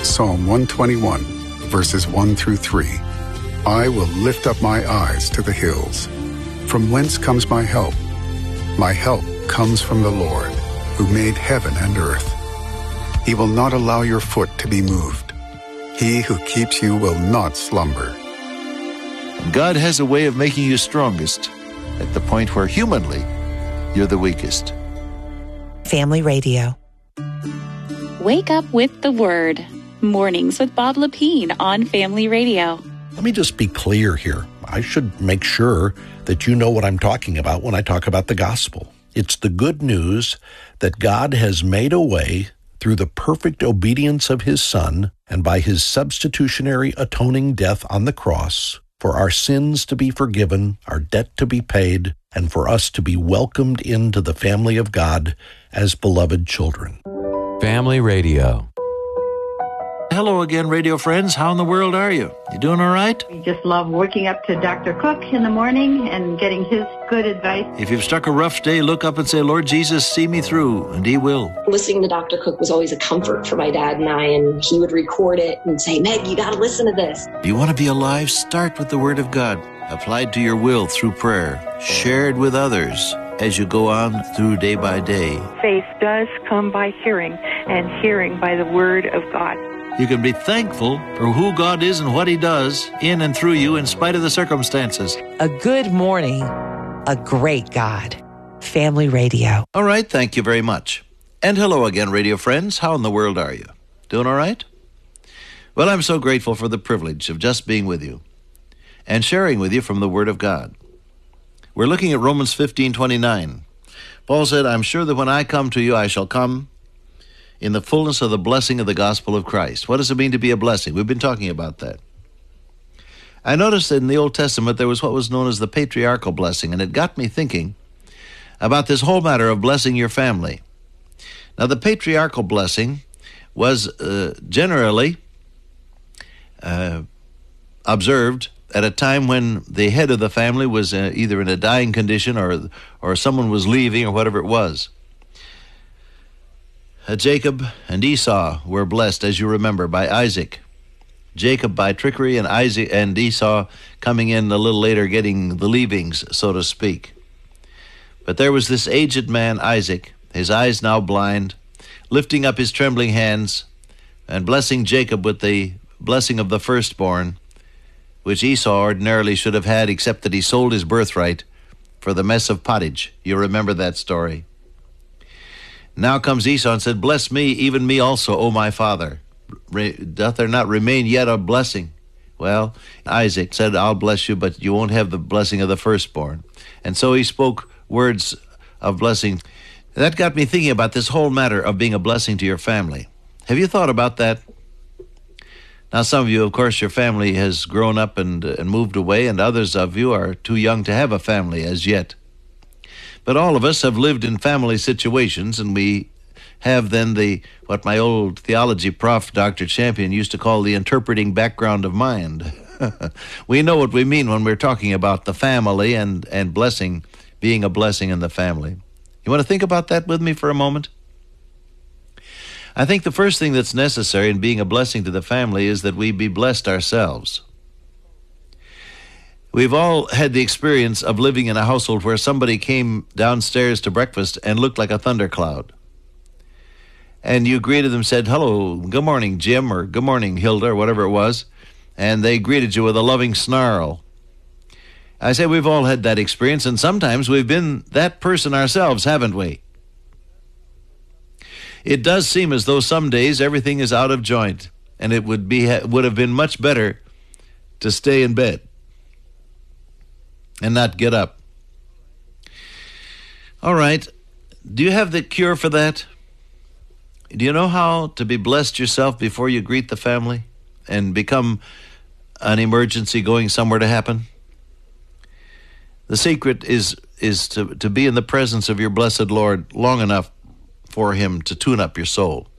Psalm 121, verses 1 through 3. I will lift up my eyes to the hills. From whence comes my help? My help comes from the Lord, who made heaven and earth. He will not allow your foot to be moved. He who keeps you will not slumber. God has a way of making you strongest at the point where humanly you're the weakest. Family Radio. Wake up with the Word. Mornings with Bob Lepine on Family Radio. Let me just be clear here. I should make sure that you know what I'm talking about when I talk about the gospel. It's the good news that God has made a way through the perfect obedience of His Son and by His substitutionary atoning death on the cross for our sins to be forgiven, our debt to be paid, and for us to be welcomed into the family of God as beloved children. Family Radio. Hello again, radio friends. How in the world are you? You doing all right? We just love waking up to Dr. Cook in the morning and getting his good advice. If you've struck a rough day, look up and say, Lord Jesus, see me through, and He will. Listening to Dr. Cook was always a comfort for my dad and I, and he would record it and say, Meg, you got to listen to this. If you want to be alive, start with the Word of God, applied to your will through prayer, shared with others as you go on through day by day. Faith does come by hearing, and hearing by the Word of God. You can be thankful for who God is and what He does in and through you in spite of the circumstances. A good morning, a great God. Family Radio. All right, thank you very much. And hello again, radio friends. How in the world are you? Doing all right? Well, I'm so grateful for the privilege of just being with you and sharing with you from the Word of God. We're looking at Romans 15:29. Paul said, I'm sure that when I come to you, I shall come in the fullness of the blessing of the gospel of Christ. What does it mean to be a blessing? We've been talking about that. I noticed that in the Old Testament there was what was known as the patriarchal blessing, and it got me thinking about this whole matter of blessing your family. Now, the patriarchal blessing was generally observed at a time when the head of the family was either in a dying condition or someone was leaving or whatever it was. Jacob and Esau were blessed, as you remember, by Isaac. Jacob by trickery, and Isaac and Esau coming in a little later getting the leavings, so to speak. But there was this aged man, Isaac, his eyes now blind, lifting up his trembling hands and blessing Jacob with the blessing of the firstborn, which Esau ordinarily should have had, except that he sold his birthright for the mess of pottage. You remember that story. Now comes Esau and said, Bless me, even me also, O my father. Doth there not remain yet a blessing? Well, Isaac said, I'll bless you, but you won't have the blessing of the firstborn. And so he spoke words of blessing. That got me thinking about this whole matter of being a blessing to your family. Have you thought about that? Now, some of you, of course, your family has grown up and moved away, and others of you are too young to have a family as yet. But all of us have lived in family situations, and we have then what my old theology prof, Dr. Champion, used to call the interpreting background of mind. We know what we mean when we're talking about the family and blessing, being a blessing in the family. You want to think about that with me for a moment? I think the first thing that's necessary in being a blessing to the family is that we be blessed ourselves. We've all had the experience of living in a household where somebody came downstairs to breakfast and looked like a thundercloud. And you greeted them, said, hello, good morning, Jim, or good morning, Hilda, or whatever it was, and they greeted you with a loving snarl. I say we've all had that experience, and sometimes we've been that person ourselves, haven't we? It does seem as though some days everything is out of joint, and it would have been much better to stay in bed and not get up. All right. Do you have the cure for that? Do you know how to be blessed yourself before you greet the family and become an emergency going somewhere to happen? The secret is to be in the presence of your blessed Lord long enough for Him to tune up your soul.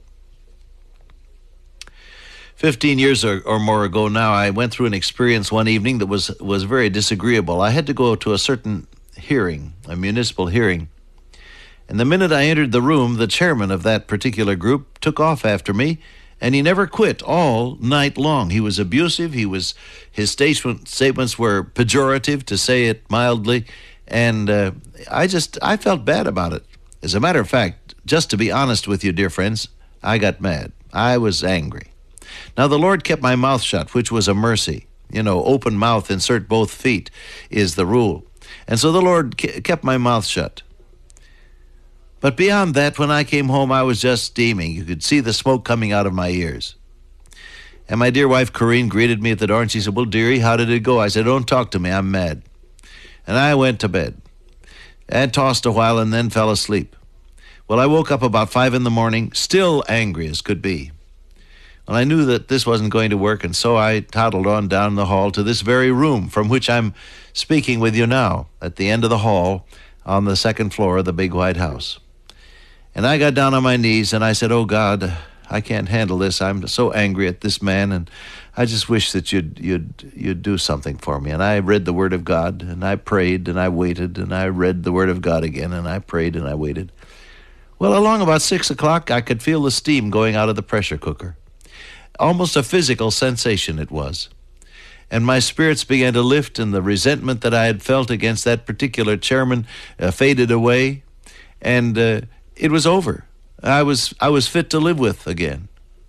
15 years or more ago now, I went through an experience one evening that was very disagreeable. I had to go to a certain hearing, a municipal hearing. And the minute I entered the room, the chairman of that particular group took off after me And he never quit all night long. He was abusive. His statements were pejorative, to say it mildly. And I felt bad about it. As a matter of fact, just to be honest with you, dear friends, I got mad. I was angry. Now, the Lord kept my mouth shut, which was a mercy. Open mouth, insert both feet is the rule. And so the Lord kept my mouth shut. But beyond that, when I came home, I was just steaming. You could see the smoke coming out of my ears. And my dear wife, Corrine, greeted me at the door, and she said, "Well, dearie, how did it go?" I said, "Don't talk to me. I'm mad." And I went to bed and tossed a while and then fell asleep. Well, I woke up about 5 in the morning, still angry as could be. Well, I knew that this wasn't going to work, and so I toddled on down the hall to this very room from which I'm speaking with you now, at the end of the hall on the second floor of the big white house. And I got down on my knees and I said, "Oh God, I can't handle this. I'm so angry at this man, and I just wish that you'd do something for me." And I read the Word of God, and I prayed, and I waited, and I read the Word of God again, and I prayed, and I waited. Well, along about 6 o'clock, I could feel the steam going out of the pressure cooker. Almost a physical sensation it was. And my spirits began to lift, and the resentment that I had felt against that particular chairman faded away, and it was over. I was fit to live with again.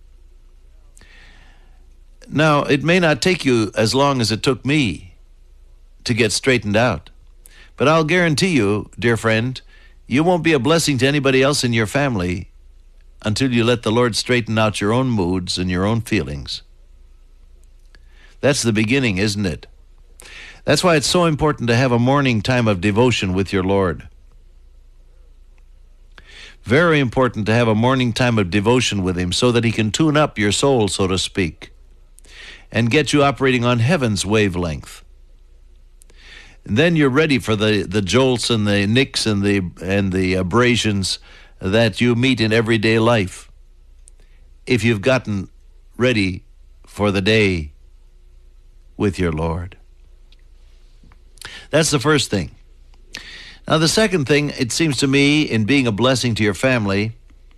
Now, it may not take you as long as it took me to get straightened out, but I'll guarantee you, dear friend, you won't be a blessing to anybody else in your family until you let the Lord straighten out your own moods and your own feelings. That's the beginning, isn't it? That's why it's so important to have a morning time of devotion with your Lord. Very important to have a morning time of devotion with Him so that He can tune up your soul, so to speak, and get you operating on heaven's wavelength. And then you're ready for the jolts and the nicks and the abrasions that you meet in everyday life, if you've gotten ready for the day with your Lord. That's the first thing. Now, the second thing, it seems to me, in being a blessing to your family,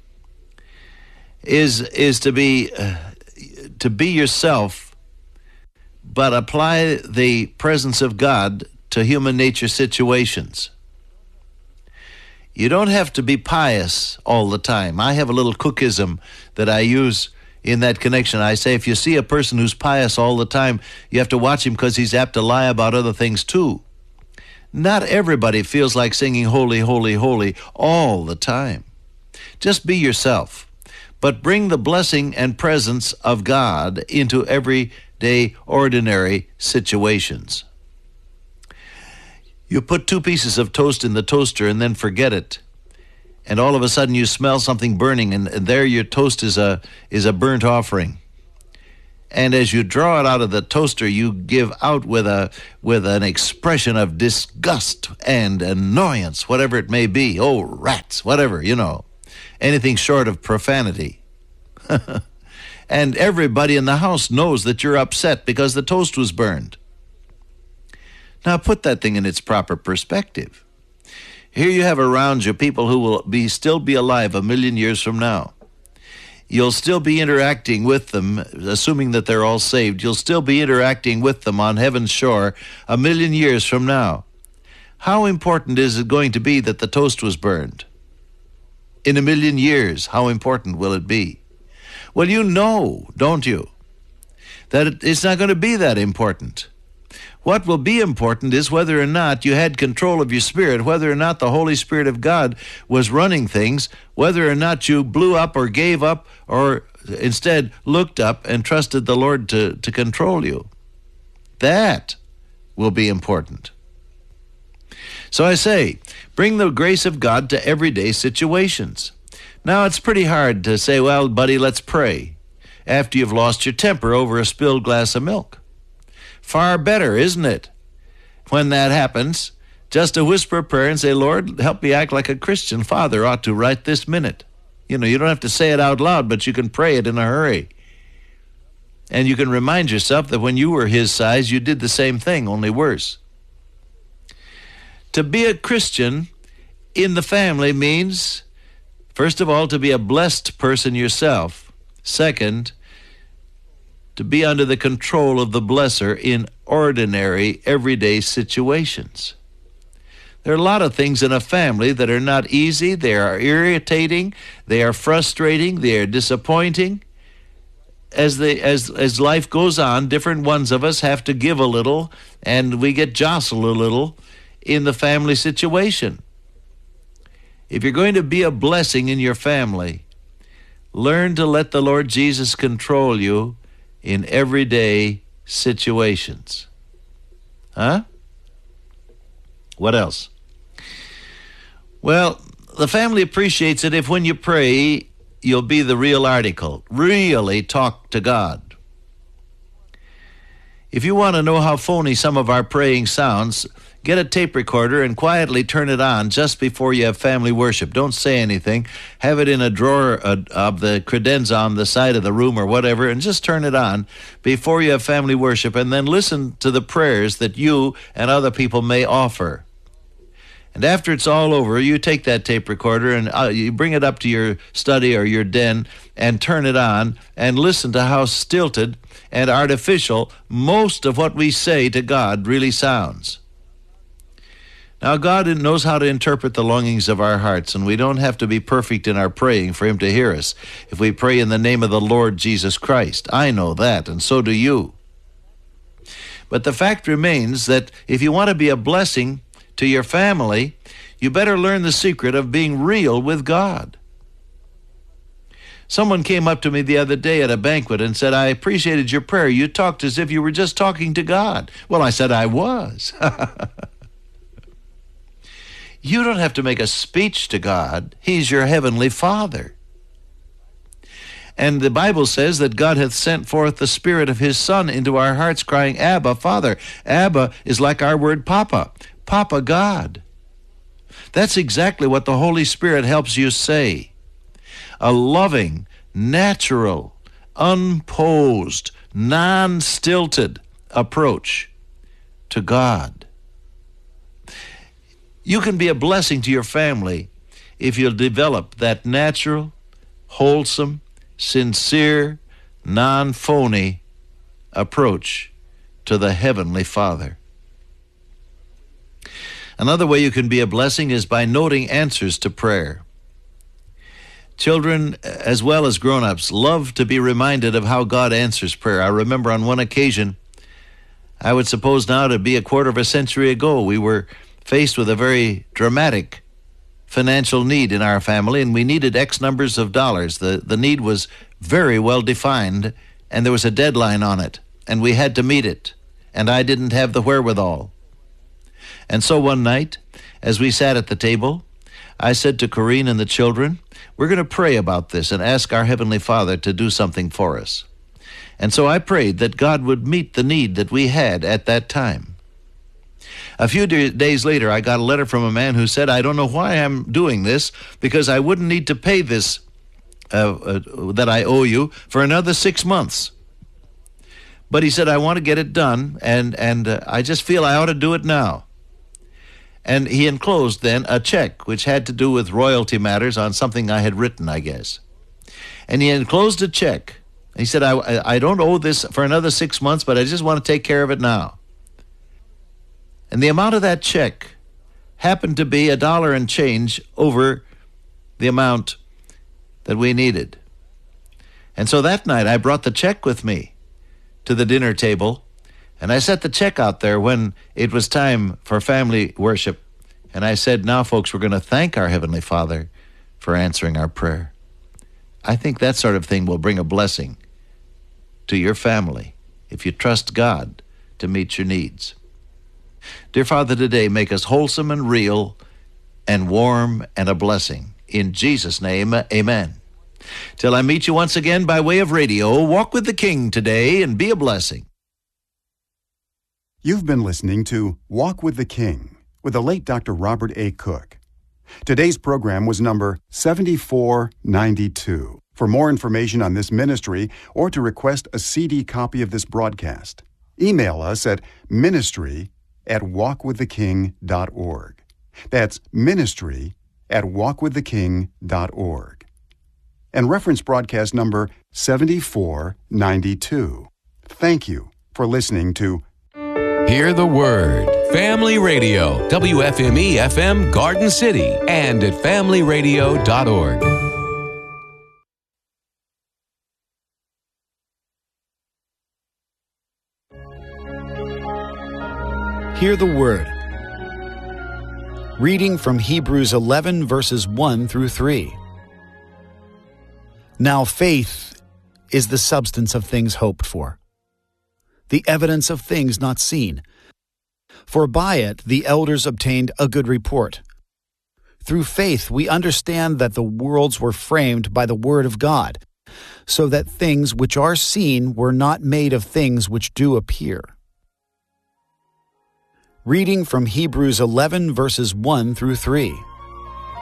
is to be yourself, but apply the presence of God to human nature situations. You don't have to be pious all the time. I have a little cookism that I use in that connection. I say, if you see a person who's pious all the time, you have to watch him because he's apt to lie about other things too. Not everybody feels like singing holy, holy, holy all the time. Just be yourself, but bring the blessing and presence of God into everyday, ordinary situations. You put 2 pieces of toast in the toaster and then forget it. And all of a sudden you smell something burning, and there your toast is a burnt offering. And as you draw it out of the toaster, you give out with an expression of disgust and annoyance, whatever it may be. Oh, rats, whatever, anything short of profanity. And everybody in the house knows that you're upset because the toast was burned. Now put that thing in its proper perspective. Here you have around you people who will still be alive 1,000,000 years from now. You'll still be interacting with them, assuming that they're all saved. You'll still be interacting with them on heaven's shore 1,000,000 years from now. How important is it going to be that the toast was burned? In 1,000,000 years, how important will it be? Well, you know, don't you, that it's not going to be that important. What will be important is whether or not you had control of your spirit, whether or not the Holy Spirit of God was running things, whether or not you blew up or gave up or instead looked up and trusted the Lord to control you. That will be important. So I say, bring the grace of God to everyday situations. Now, it's pretty hard to say, well, buddy, let's pray, after you've lost your temper over a spilled glass of milk. Far better, isn't it, when that happens, just to whisper a prayer and say, Lord, help me act like a Christian father ought to right this minute. You don't have to say it out loud, but you can pray it in a hurry. And you can remind yourself that when you were his size, you did the same thing, only worse. To be a Christian in the family means, first of all, to be a blessed person yourself, Second, to be under the control of the blesser in ordinary, everyday situations. There are a lot of things in a family that are not easy. They are irritating. They are frustrating. They are disappointing. As life goes on, different ones of us have to give a little, and we get jostled a little in the family situation. If you're going to be a blessing in your family, learn to let the Lord Jesus control you in everyday situations. Huh? What else? Well, the family appreciates it if when you pray, you'll be the real article. Really talk to God. If you want to know how phony some of our praying sounds, get a tape recorder and quietly turn it on just before you have family worship. Don't say anything. Have it in a drawer of the credenza on the side of the room or whatever, and just turn it on before you have family worship, and then listen to the prayers that you and other people may offer. And after it's all over, you take that tape recorder and you bring it up to your study or your den and turn it on and listen to how stilted and artificial most of what we say to God really sounds. Now, God knows how to interpret the longings of our hearts, and we don't have to be perfect in our praying for Him to hear us if we pray in the name of the Lord Jesus Christ. I know that, and so do you. But the fact remains that if you want to be a blessing to your family, you better learn the secret of being real with God. Someone came up to me the other day at a banquet and said, "I appreciated your prayer. You talked as if you were just talking to God." Well, I said, I was. You don't have to make a speech to God. He's your heavenly Father. And the Bible says that God hath sent forth the Spirit of His Son into our hearts, crying, "Abba, Father." Abba is like our word Papa. Papa God. That's exactly what the Holy Spirit helps you say. A loving, natural, unposed, non-stilted approach to God. You can be a blessing to your family if you'll develop that natural, wholesome, sincere, non-phony approach to the Heavenly Father. Another way you can be a blessing is by noting answers to prayer. Children, as well as grown-ups, love to be reminded of how God answers prayer. I remember on one occasion, I would suppose now to be a quarter of a century ago, we were faced with a very dramatic financial need in our family, and we needed X numbers of dollars. The need was very well defined, and there was a deadline on it, and we had to meet it, and I didn't have the wherewithal. And so one night, as we sat at the table, I said to Corrine and the children, we're going to pray about this and ask our Heavenly Father to do something for us. And so I prayed that God would meet the need that we had at that time. A few days later, I got a letter from a man who said, I don't know why I'm doing this, because I wouldn't need to pay this that I owe you for another 6 months. But he said, I want to get it done, and I just feel I ought to do it now. And he enclosed then a check which had to do with royalty matters on something I had written, I guess. And he enclosed a check. He said, I don't owe this for another 6 months, but I just want to take care of it now. And the amount of that check happened to be $1 and change over the amount that we needed. And so that night I brought the check with me to the dinner table, and I set the check out there when it was time for family worship. And I said, now, folks, we're going to thank our Heavenly Father for answering our prayer. I think that sort of thing will bring a blessing to your family if you trust God to meet your needs. Dear Father, today make us wholesome and real and warm and a blessing. In Jesus' name, amen. Till I meet you once again by way of radio, walk with the King today and be a blessing. You've been listening to Walk with the King with the late Dr. Robert A. Cook. Today's program was number 7492. For more information on this ministry or to request a CD copy of this broadcast, email us at ministry@walkwiththeking.org. That's ministry@walkwiththeking.org. and reference broadcast number 7492. Thank you for listening to Hear the Word. Family Radio, WFME FM Garden City, and at familyradio.org. Hear the Word. Reading from Hebrews 11, verses 1 through 3. Now faith is the substance of things hoped for, the evidence of things not seen. For by it the elders obtained a good report. Through faith we understand that the worlds were framed by the word of God, so that things which are seen were not made of things which do appear. Reading from Hebrews 11, verses 1 through 3.